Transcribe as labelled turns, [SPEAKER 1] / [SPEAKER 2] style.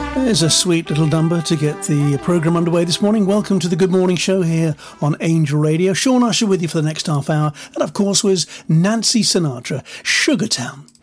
[SPEAKER 1] There's a sweet little number to get the programme underway this morning. Welcome to the Good Morning Show here on Angel Radio. Sean Usher with you for the next half hour. And of course was Nancy Sinatra, Sugartown.